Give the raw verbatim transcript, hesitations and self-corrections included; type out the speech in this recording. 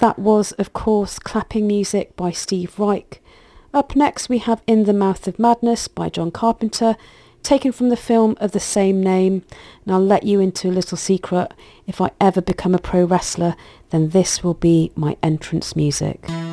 That was, of course, Clapping Music by Steve Reich. Up next we have In the Mouth of Madness by John Carpenter, taken from the film of the same name. And I'll let you into a little secret: if I ever become a pro wrestler, then this will be my entrance music.